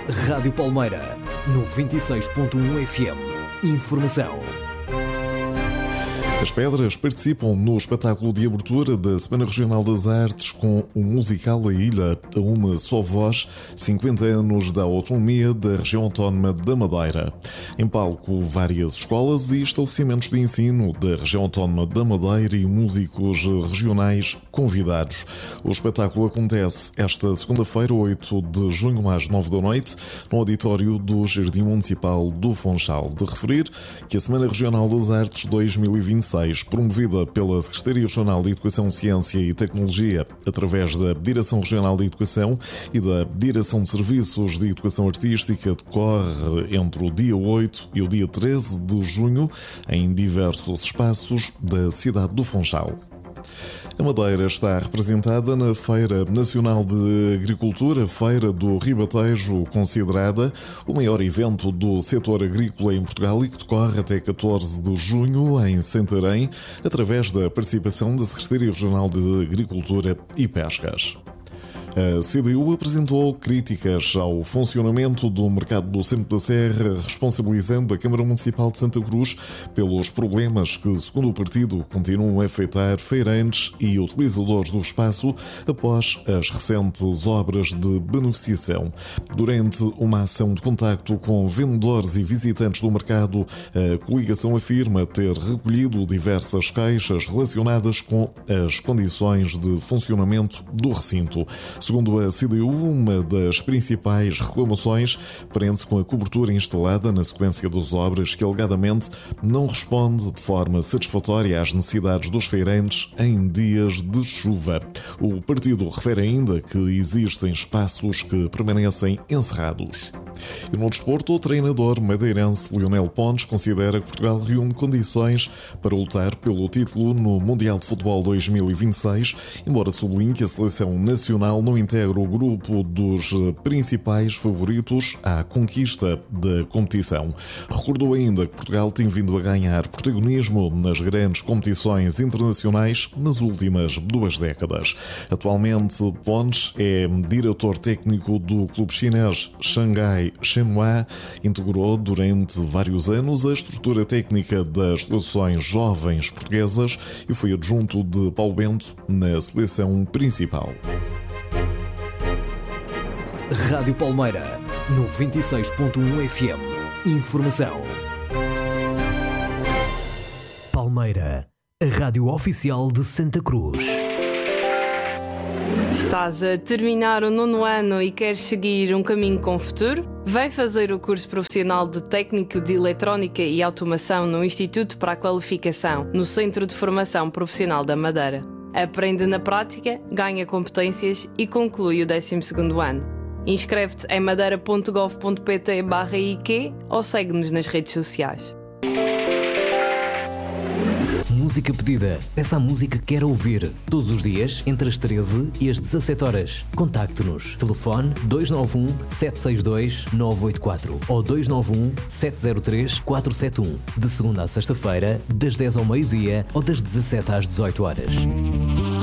Rádio Palmeira, 96.1 FM. Informação. As Pedras participam no espetáculo de abertura da Semana Regional das Artes com o musical A Ilha, a uma só voz, 50 anos da autonomia da região autónoma da Madeira. Em palco, várias escolas e estabelecimentos de ensino da região autónoma da Madeira e músicos regionais convidados. O espetáculo acontece esta segunda-feira, 8 de junho, às 9 da noite, no auditório do Jardim Municipal do Funchal. De referir que a Semana Regional das Artes 2026, promovida pela Secretaria Regional de Educação, Ciência e Tecnologia, através da Direção Regional de Educação e da Direção de Serviços de Educação Artística, decorre entre o dia 8 e o dia 13 de junho em diversos espaços da cidade do Funchal. A Madeira está representada na Feira Nacional de Agricultura, Feira do Ribatejo, considerada o maior evento do setor agrícola em Portugal e que decorre até 14 de junho em Santarém, através da participação da Secretaria Regional de Agricultura e Pescas. A CDU apresentou críticas ao funcionamento do mercado do Centro da Serra, responsabilizando a Câmara Municipal de Santa Cruz pelos problemas que, segundo o partido, continuam a afetar feirantes e utilizadores do espaço após as recentes obras de beneficiação. Durante uma ação de contacto com vendedores e visitantes do mercado, a coligação afirma ter recolhido diversas queixas relacionadas com as condições de funcionamento do recinto. Segundo a CDU, uma das principais reclamações prende-se com a cobertura instalada na sequência das obras que alegadamente não responde de forma satisfatória às necessidades dos feirantes em dias de chuva. O partido refere ainda que existem espaços que permanecem encerrados. E no desporto, o treinador madeirense Lionel Pontes considera que Portugal reúne condições para lutar pelo título no Mundial de Futebol 2026, embora sublinhe que a seleção nacional não integra o grupo dos principais favoritos à conquista da competição. Recordou ainda que Portugal tem vindo a ganhar protagonismo nas grandes competições internacionais nas últimas 2 décadas. Atualmente, Pontes é diretor técnico do clube chinês Xangai Shenhua, integrou durante vários anos a estrutura técnica das seleções jovens portuguesas e foi adjunto de Paulo Bento na seleção principal. Rádio Palmeira, 96.1 FM. Informação. Palmeira, a rádio oficial de Santa Cruz. Estás a terminar o 9º ano e queres seguir um caminho com futuro? Vem fazer o curso profissional de Técnico de Eletrónica e Automação no Instituto para a Qualificação, no Centro de Formação Profissional da Madeira. Aprende na prática, ganha competências e conclui o 12º ano. Inscreve-te em madeira.gov.pt/IQ ou segue-nos nas redes sociais. Música pedida. Peça a música que quer ouvir. Todos os dias, entre as 13 e as 17 horas. Contacte-nos. Telefone 291 762 984 ou 291 703 471. De segunda a sexta-feira, das 10 ao meio-dia ou das 17 às 18 horas.